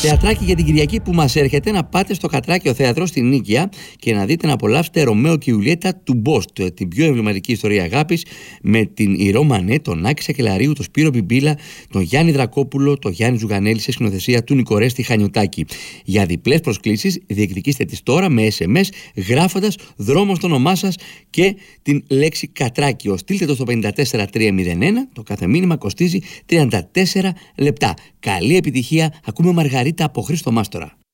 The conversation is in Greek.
Θεατράκι για την Κυριακή που μας έρχεται, να πάτε στο Κατράκιο Θέατρο στην Νίκαια και να δείτε, να απολαύσετε Ρωμαίο και Ιουλιέτα του Μπόστ, την πιο εμβληματική ιστορία αγάπης, με την Ηρώ Μανέ, τον Άκη Σακελαρίου, τον Σπύρο Μπιμπίλα, τον Γιάννη Δρακόπουλο, τον Γιάννη Ζουγανέλη σε σκηνοθεσία του Νικορέστη Χανιωτάκη. Για διπλές προσκλήσεις διεκδικήστε τις τώρα με SMS γράφοντας δρόμο στο όνομά σας και την λέξη Κατράκιο. Στείλτε το στο 54301, το κάθε μήνυμα κοστίζει 34 λεπτά. Καλή επιτυχία. Ακούμε Μαργαρίτα από Χρήστο Μάστορα.